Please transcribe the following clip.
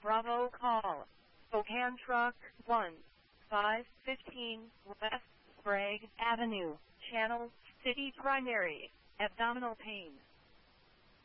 Bravo call. Spokane Truck 1, 515 West Sprague Avenue, Channel City Primary, abdominal pain.